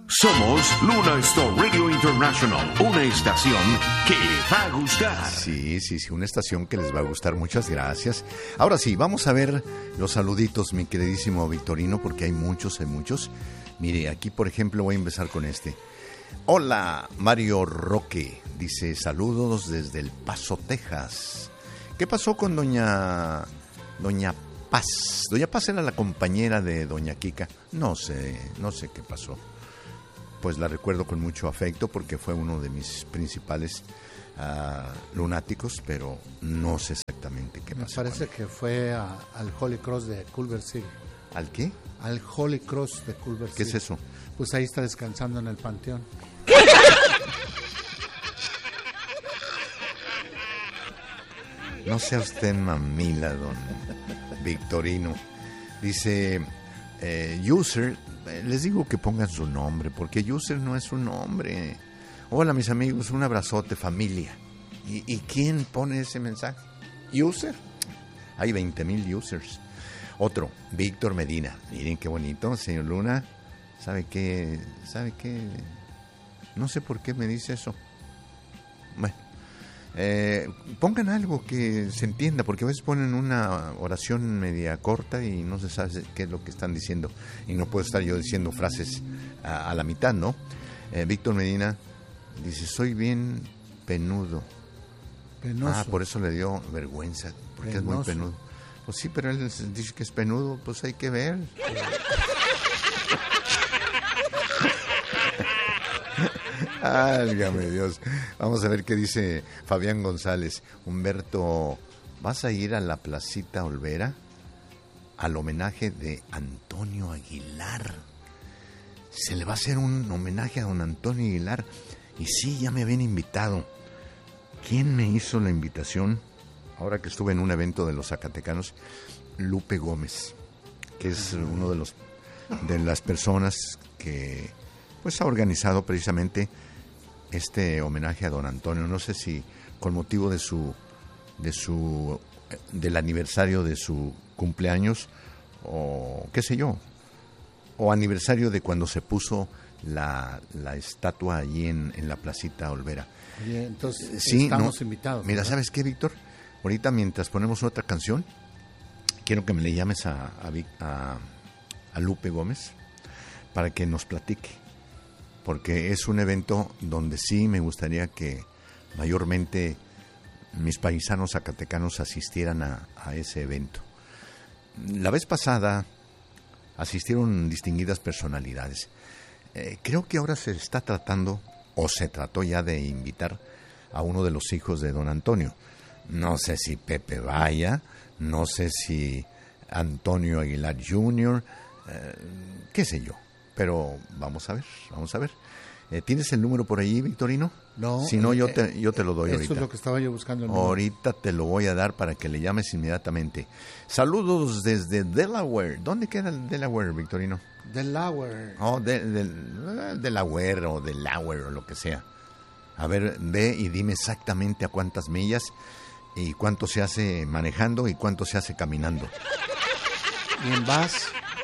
Somos Luna Star Radio International, una estación que le va a gustar. Sí, una estación que les va a gustar. Muchas gracias. Ahora sí, vamos a ver los saluditos, mi queridísimo Victorino, porque hay muchos. Mire, aquí por ejemplo voy a empezar con este. Hola, Mario Roque, dice saludos desde El Paso, Texas. ¿Qué pasó con Doña Paz? Doña Paz era la compañera de Doña Kika. No sé qué pasó. Pues la recuerdo con mucho afecto porque fue uno de mis principales lunáticos, pero no sé exactamente qué pasó. Me parece que fue al Holy Cross de Culver City. ¿Al qué? Al Holy Cross de Culver City. ¿Qué es eso? Pues ahí está descansando en el panteón. No sea usted mamila, don Victorino. Dice, user, les digo que pongan su nombre, porque user no es un nombre. Hola, mis amigos, un abrazote, familia. ¿Y quién pone ese mensaje? ¿User? Hay 20,000 users. Otro, Víctor Medina. Miren qué bonito, señor Luna. ¿Sabe qué? No sé por qué me dice eso. Bueno. Pongan algo que se entienda, porque a veces ponen una oración media corta y no se sabe qué es lo que están diciendo, y no puedo estar yo diciendo frases a la mitad, ¿no? Víctor Medina dice, soy bien penudo. Penoso. Por eso le dio vergüenza, porque es muy penudo. Pues sí, pero él dice que es penudo, pues hay que ver. Álgame Dios. Vamos a ver qué dice Fabián González. Humberto, ¿vas a ir a la Placita Olvera al homenaje de Antonio Aguilar? Se le va a hacer un homenaje a don Antonio Aguilar. Y sí, ya me habían invitado. ¿Quién me hizo la invitación? Ahora que estuve en un evento de los zacatecanos, Lupe Gómez, que es uno de las personas que pues ha organizado precisamente este homenaje a don Antonio. No sé si con motivo del aniversario de su cumpleaños, o qué sé yo, o aniversario de cuando se puso la estatua allí en la Placita Olvera. Oye, entonces sí, estamos invitados. Mira, ¿verdad? ¿Sabes qué, Víctor? Ahorita mientras ponemos otra canción, quiero que me le llames a Lupe Gómez para que nos platique, porque es un evento donde sí me gustaría que mayormente mis paisanos zacatecanos asistieran a ese evento. La vez pasada asistieron distinguidas personalidades. Creo que ahora se está tratando, o se trató ya de invitar a uno de los hijos de don Antonio. No sé si Pepe vaya, no sé si Antonio Aguilar Jr., qué sé yo. Pero vamos a ver. ¿Tienes el número por ahí, Victorino? No. Si no, yo te lo doy ahorita. Eso es lo que estaba yo buscando. Ahorita te lo voy a dar para que le llames inmediatamente. Saludos desde Delaware. ¿Dónde queda el Delaware, Victorino? Delaware. Oh, Delaware o Delaware o lo que sea. A ver, ve y dime exactamente a cuántas millas y cuánto se hace manejando y cuánto se hace caminando. ¿Y en vas?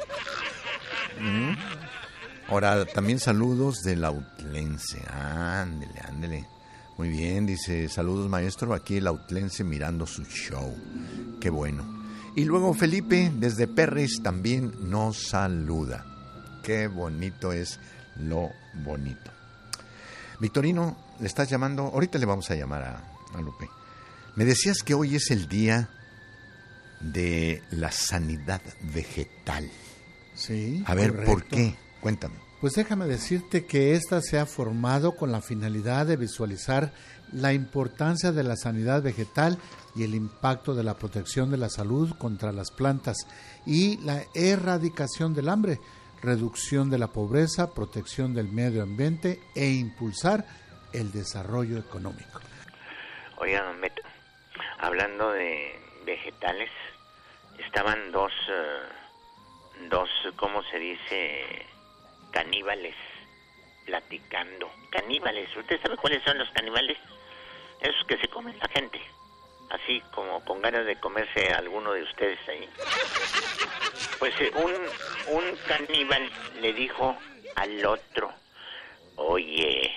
Ahora, también saludos de Lautlense. Ándele. Muy bien, dice, saludos maestro, aquí el Lautlense mirando su show. Qué bueno. Y luego Felipe, desde Perris, también nos saluda. Qué bonito es lo bonito. Victorino, ¿le estás llamando? Ahorita le vamos a llamar a Lupe. Me decías que hoy es el día de la sanidad vegetal. Sí, a ver, correcto. ¿Por qué? Cuéntame. Pues déjame decirte que esta se ha formado con la finalidad de visualizar la importancia de la sanidad vegetal y el impacto de la protección de la salud contra las plantas y la erradicación del hambre, reducción de la pobreza, protección del medio ambiente e impulsar el desarrollo económico. Oiga, don Beto, hablando de vegetales, estaban dos, ¿cómo se dice? Caníbales platicando. Caníbales, ¿usted sabe cuáles son los caníbales? Esos que se comen la gente, así como con ganas de comerse a alguno de ustedes ahí. Pues un caníbal le dijo al otro, Oye,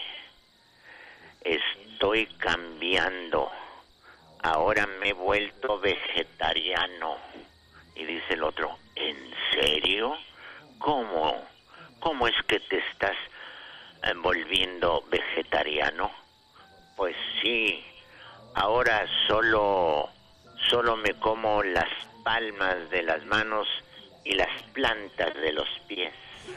estoy cambiando. Ahora me he vuelto vegetariano. Y dice el otro, ¿en serio? ¿Cómo es que te estás volviendo vegetariano? Pues sí, ahora solo me como las palmas de las manos y las plantas de los pies.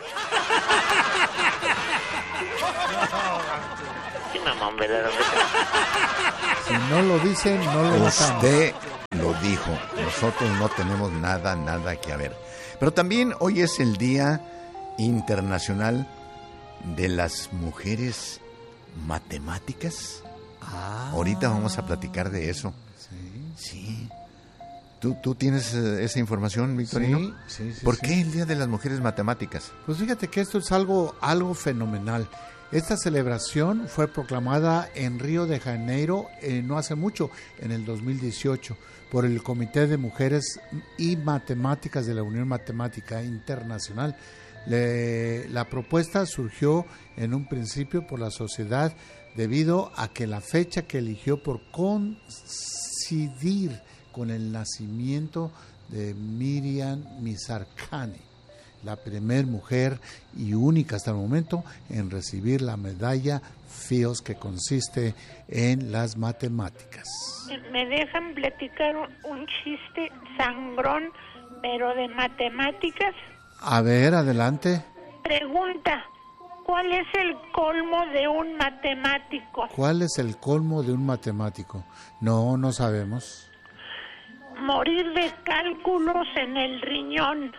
Sí, mamón, ¿verdad? Si no lo dicen, no lo matamos. Usted lo dijo, nosotros no tenemos nada que ver. Pero también hoy es el Día Internacional de las Mujeres Matemáticas. Ahorita vamos a platicar de eso. Sí. ¿Tú tienes esa información, Victorino? Sí. ¿Por qué el Día de las Mujeres Matemáticas? Pues fíjate que esto es algo fenomenal. Esta celebración fue proclamada en Río de Janeiro no hace mucho, en el 2018, por el Comité de Mujeres y Matemáticas de la Unión Matemática Internacional. La propuesta surgió en un principio por la sociedad debido a que la fecha que eligió por coincidir con el nacimiento de Miriam Mizrahi, la primer mujer y única hasta el momento en recibir la medalla Fields, que consiste en las matemáticas. ¿Me dejan platicar un chiste sangrón, pero de matemáticas? A ver, adelante. Pregunta, ¿cuál es el colmo de un matemático? ¿Cuál es el colmo de un matemático? No sabemos. Morir de cálculos en el riñón.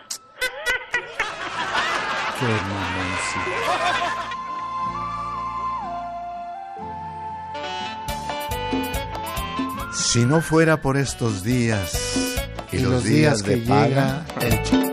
Qué mamoncito. Si no fuera por estos días y los días que de paga, llega el